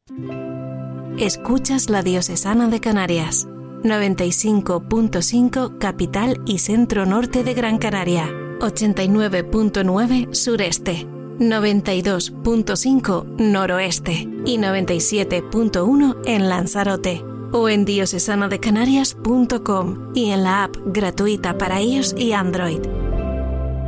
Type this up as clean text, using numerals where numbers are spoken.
Escuchas la Diocesana de Canarias, 95.5 capital y centro norte de Gran Canaria, 89.9 sureste, 92.5 noroeste y 97.1 en Lanzarote. O en diocesandecanarias.com y en la app gratuita para iOS y Android.